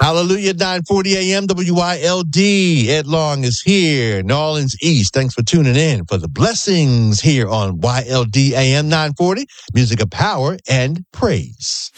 Hallelujah, 9:40 a.m. WYLD. Ed Long is here, New Orleans East. Thanks for tuning in for the blessings here on YLD AM 940, music of power and praise.